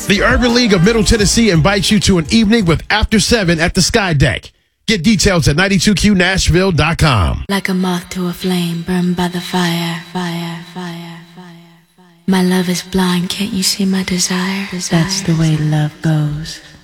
The Urban League of Middle Tennessee invites you to an evening with After 7 at the Sky Deck. Get details at 92QNashville.com. Like a moth to a flame, burned by the fire. My love is blind, can't you see my desire? That's the way love goes.